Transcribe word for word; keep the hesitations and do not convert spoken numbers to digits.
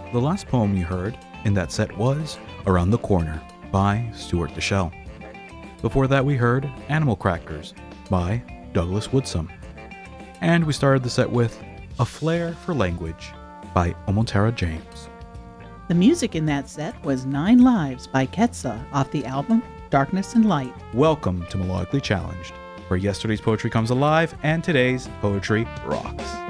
The last poem you heard in that set was Around the Corner by Stuart Deschel. Before that we heard Animal Crackers by Douglas Woodsum. And we started the set with A Flair for Language by Omontara James. The music in that set was Nine Lives by Ketsa off the album Darkness and Light. Welcome to Melodically Challenged, where yesterday's poetry comes alive and today's poetry rocks.